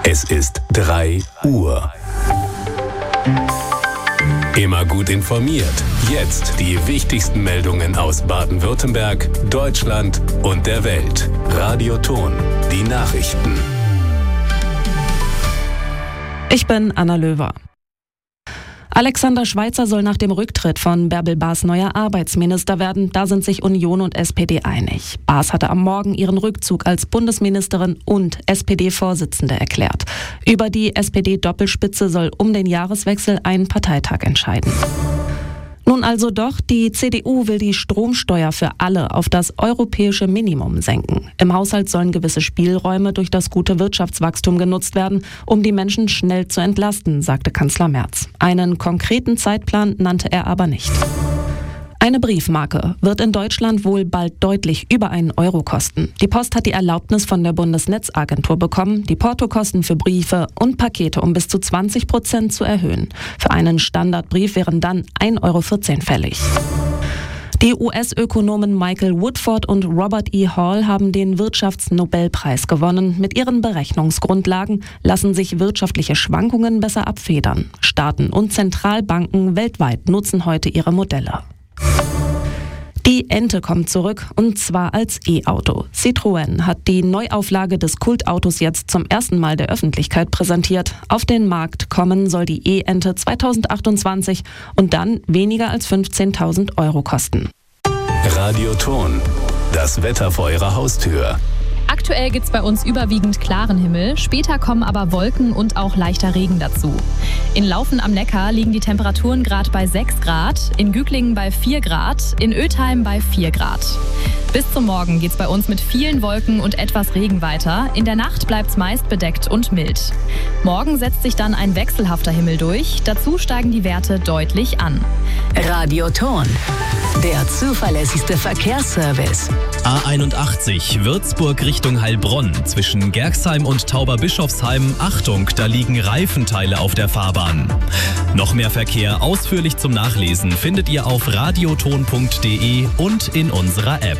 Es ist 3 Uhr. Immer gut informiert. Jetzt die wichtigsten Meldungen aus Baden-Württemberg, Deutschland und der Welt. Radio Ton, die Nachrichten. Ich bin Anna Löwer. Alexander Schweitzer soll nach dem Rücktritt von Bärbel Baas neuer Arbeitsminister werden. Da sind sich Union und SPD einig. Baas hatte am Morgen ihren Rückzug als Bundesministerin und SPD-Vorsitzende erklärt. Über die SPD-Doppelspitze soll um den Jahreswechsel ein Parteitag entscheiden. Nun also doch, die CDU will die Stromsteuer für alle auf das europäische Minimum senken. Im Haushalt sollen gewisse Spielräume durch das gute Wirtschaftswachstum genutzt werden, um die Menschen schnell zu entlasten, sagte Kanzler Merz. Einen konkreten Zeitplan nannte er aber nicht. Eine Briefmarke wird in Deutschland wohl bald deutlich über 1 Euro kosten. Die Post hat die Erlaubnis von der Bundesnetzagentur bekommen, die Portokosten für Briefe und Pakete um bis zu 20% zu erhöhen. Für einen Standardbrief wären dann 1,14 Euro fällig. Die US-Ökonomen Michael Woodford und Robert E. Hall haben den Wirtschaftsnobelpreis gewonnen. Mit ihren Berechnungsgrundlagen lassen sich wirtschaftliche Schwankungen besser abfedern. Staaten und Zentralbanken weltweit nutzen heute ihre Modelle. Die Ente kommt zurück, und zwar als E-Auto. Citroën hat die Neuauflage des Kultautos jetzt zum ersten Mal der Öffentlichkeit präsentiert. Auf den Markt kommen soll die E-Ente 2028 und dann weniger als 15.000 Euro kosten. Radio Ton, das Wetter vor Ihrer Haustür. Aktuell gibt's bei uns überwiegend klaren Himmel, später kommen aber Wolken und auch leichter Regen dazu. In Laufen am Neckar liegen die Temperaturen gerade bei 6 Grad, in Güglingen bei 4 Grad, in Ötheim bei 4 Grad. Bis zum Morgen geht's bei uns mit vielen Wolken und etwas Regen weiter. In der Nacht bleibt's meist bedeckt und mild. Morgen setzt sich dann ein wechselhafter Himmel durch, dazu steigen die Werte deutlich an. Radio Ton, der zuverlässigste Verkehrsservice. A81 Würzburg Richtung Heilbronn zwischen Gerxheim und Tauberbischofsheim. Achtung, da liegen Reifenteile auf der Fahrbahn. Noch mehr Verkehr ausführlich zum Nachlesen findet ihr auf radioton.de und in unserer App.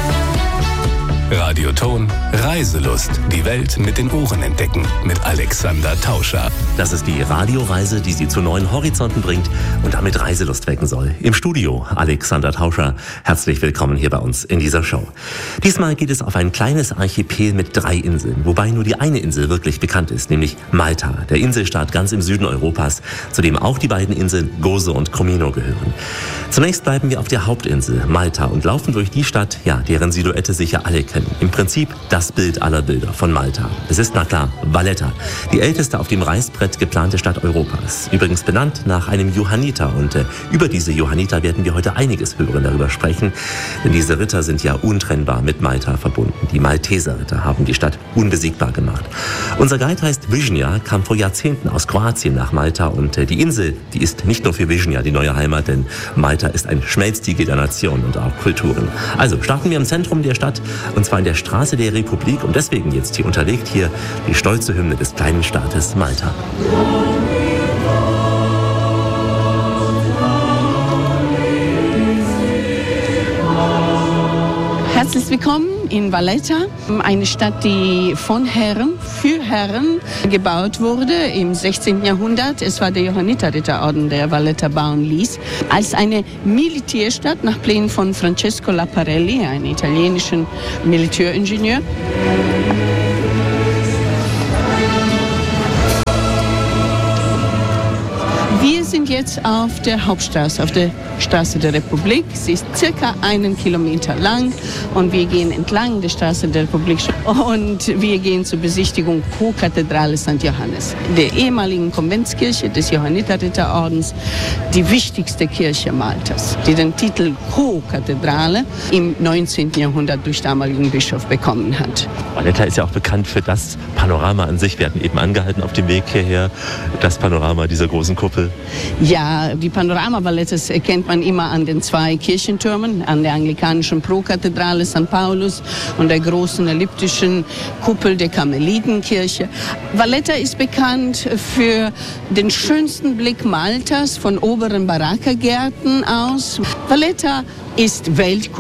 Radio Ton, Reiselust. Die Welt mit den Ohren entdecken. Mit Alexander Tauscher. Das ist die Radioreise, die Sie zu neuen Horizonten bringt und damit Reiselust wecken soll. Im Studio Alexander Tauscher. Herzlich willkommen hier bei uns in dieser Show. Diesmal geht es auf ein kleines Archipel mit 3 Inseln, wobei nur die eine Insel wirklich bekannt ist, nämlich Malta, der Inselstaat ganz im Süden Europas, zu dem auch die beiden Inseln Gozo und Comino gehören. Zunächst bleiben wir auf der Hauptinsel Malta und laufen durch die Stadt, deren Silhouette sicher alle kennen. Im Prinzip das Bild aller Bilder von Malta. Es ist, na klar, Valletta, die älteste auf dem Reißbrett geplante Stadt Europas. Übrigens benannt nach einem Johanniter. Und über diese Johanniter werden wir heute einiges hören, darüber sprechen. Denn diese Ritter sind ja untrennbar mit Malta verbunden. Die Malteser-Ritter haben die Stadt unbesiegbar gemacht. Unser Guide heißt Višnja, kam vor Jahrzehnten aus Kroatien nach Malta. Und die Insel, die ist nicht nur für Višnja die neue Heimat, denn Malta ist ein Schmelztiegel der Nationen und auch Kulturen. Also starten wir im Zentrum der Stadt, und zwar in der Straße der Republik, und deswegen jetzt hier unterlegt hier die stolze Hymne des kleinen Staates Malta. Herzlich willkommen in Valletta, eine Stadt, die von Herren für Herren gebaut wurde im 16. Jahrhundert. Es war der Johanniterritterorden, der Valletta bauen ließ, als eine Militärstadt nach Plänen von Francesco Laparelli, einem italienischen Militäringenieur. Wir sind jetzt auf der Hauptstraße, auf der Straße der Republik. Sie ist circa 1 Kilometer lang und wir gehen entlang der Straße der Republik und wir gehen zur Besichtigung Co-Kathedrale St. Johannes, der ehemaligen Konventskirche des Johanniterritterordens, die wichtigste Kirche Maltas, die den Titel Co-Kathedrale im 19. Jahrhundert durch damaligen Bischof bekommen hat. Valletta ist ja auch bekannt für das Panorama an sich. Wir hatten eben angehalten auf dem Weg hierher, das Panorama dieser großen Kuppel. Ja, die Panorama Vallettas erkennt man immer an den 2 Kirchentürmen, an der anglikanischen Prokathedrale St. Paulus und der großen elliptischen Kuppel der Karmelitenkirche. Valletta ist bekannt für den schönsten Blick Maltas von oberen Baraka-Gärten aus. Valletta ist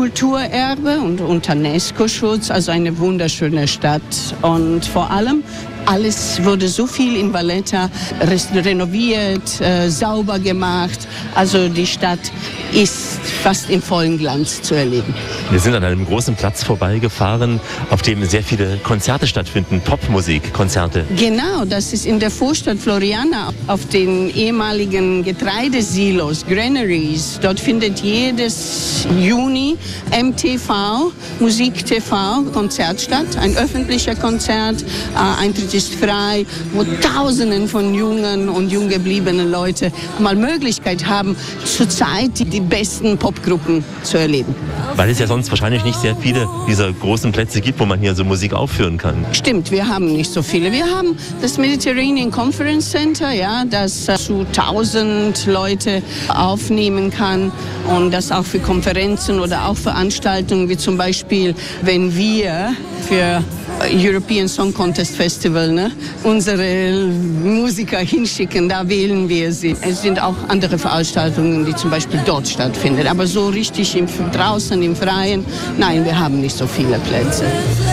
Weltkulturerbe und unter UNESCO-Schutz, also eine wunderschöne Stadt. Und vor allem Alles wurde so viel in Valletta renoviert, sauber gemacht. Also die Stadt ist fast in vollem Glanz zu erleben. Wir sind an einem großen Platz vorbeigefahren, auf dem sehr viele Konzerte stattfinden, Popmusikkonzerte. Genau, das ist in der Vorstadt Floriana, auf den ehemaligen Getreidesilos, Granaries. Dort findet jedes Juni MTV, Musik TV, Konzert statt, ein öffentlicher Konzert, Eintritt ist frei, wo Tausenden von jungen und jung gebliebenen Leuten mal Möglichkeit haben, zurzeit die besten Popgruppen zu erleben. Weil es ja sonst wahrscheinlich nicht sehr viele dieser großen Plätze gibt, wo man hier so Musik aufführen kann. Stimmt, wir haben nicht so viele. Wir haben das Mediterranean Conference Center, ja, das zu 1000 Leute aufnehmen kann und das auch für Konferenzen oder auch Veranstaltungen, wie zum Beispiel, wenn wir für European Song Contest Festival unsere Musiker hinschicken, da wählen wir sie. Es sind auch andere Veranstaltungen, die zum Beispiel dort stattfinden. Aber so richtig draußen im Freien, nein, wir haben nicht so viele Plätze.